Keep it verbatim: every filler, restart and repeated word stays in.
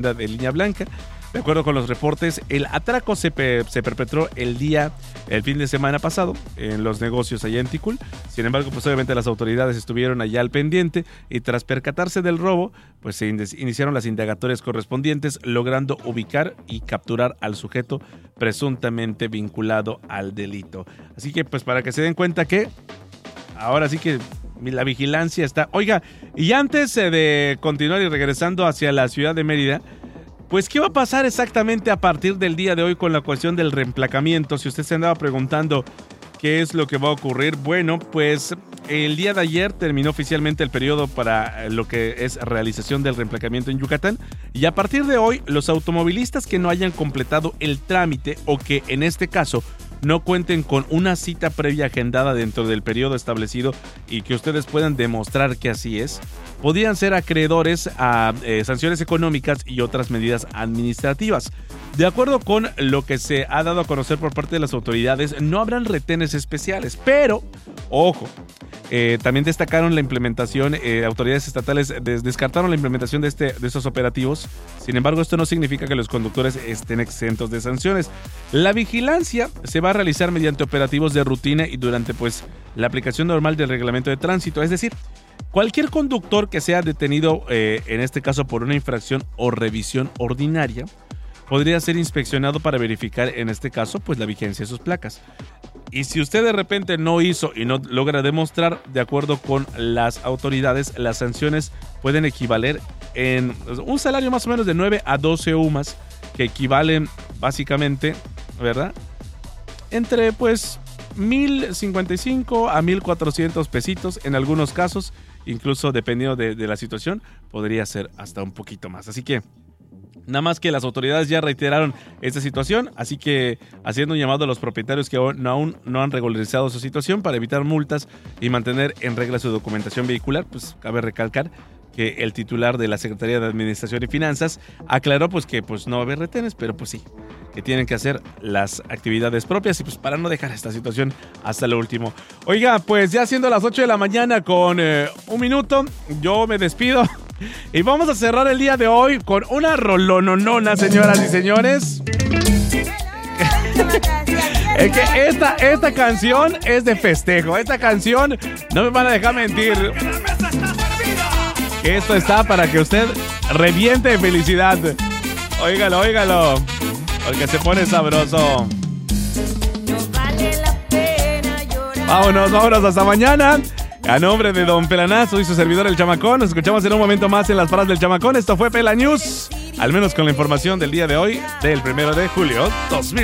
de Línea Blanca. De acuerdo con los reportes, el atraco se, pe- se perpetró el día, el fin de semana pasado en los negocios allá en Ticul. Sin embargo, pues obviamente las autoridades estuvieron allá al pendiente y tras percatarse del robo, pues se in- iniciaron las indagatorias correspondientes, logrando ubicar y capturar al sujeto presuntamente vinculado al delito. Así que pues para que se den cuenta que ahora sí que la vigilancia está... Oiga, y antes eh, de continuar y regresando hacia la ciudad de Mérida, pues, ¿qué va a pasar exactamente a partir del día de hoy con la cuestión del reemplacamiento? Si usted se andaba preguntando qué es lo que va a ocurrir, bueno, pues el día de ayer terminó oficialmente el periodo para lo que es realización del reemplacamiento en Yucatán y a partir de hoy los automovilistas que no hayan completado el trámite o que en este caso no cuenten con una cita previa agendada dentro del periodo establecido y que ustedes puedan demostrar que así es, podrían ser acreedores a eh, sanciones económicas y otras medidas administrativas. De acuerdo con lo que se ha dado a conocer por parte de las autoridades, no habrán retenes especiales, pero, ojo, eh, también destacaron la implementación, eh, autoridades estatales des- descartaron la implementación de, este, de estos operativos. Sin embargo, esto no significa que los conductores estén exentos de sanciones. La vigilancia se va a realizar mediante operativos de rutina y durante pues la aplicación normal del reglamento de tránsito, es decir, cualquier conductor que sea detenido, eh, en este caso por una infracción o revisión ordinaria, podría ser inspeccionado para verificar, en este caso, pues la vigencia de sus placas. Y si usted de repente no hizo y no logra demostrar, de acuerdo con las autoridades, las sanciones pueden equivaler en un salario más o menos de nueve a doce U M A S, que equivalen básicamente, ¿verdad?, entre pues mil cincuenta y cinco a mil cuatrocientos pesitos en algunos casos, incluso dependiendo de, de la situación, podría ser hasta un poquito más. Así que nada más que las autoridades ya reiteraron esta situación, así que haciendo un llamado a los propietarios que aún, aún no han regularizado su situación para evitar multas y mantener en regla su documentación vehicular, pues cabe recalcar que el titular de la Secretaría de Administración y Finanzas aclaró pues que pues no va a haber retenes, pero pues sí, que tienen que hacer las actividades propias y pues para no dejar esta situación hasta lo último. Oiga, pues ya siendo las ocho de la mañana con eh, un minuto, yo me despido y vamos a cerrar el día de hoy con una rolononona, señoras y señores. Es que esta, esta canción es de festejo, esta canción no me van a dejar mentir. Esto está para que usted reviente de felicidad. Óigalo, óigalo, porque se pone sabroso. Vámonos, vámonos, hasta mañana. A nombre de Don Pelanazo y su servidor El Chamacón, nos escuchamos en un momento más en las paradas del Chamacón. Esto fue Pela News, al menos con la información del día de hoy, del primero de julio dos mil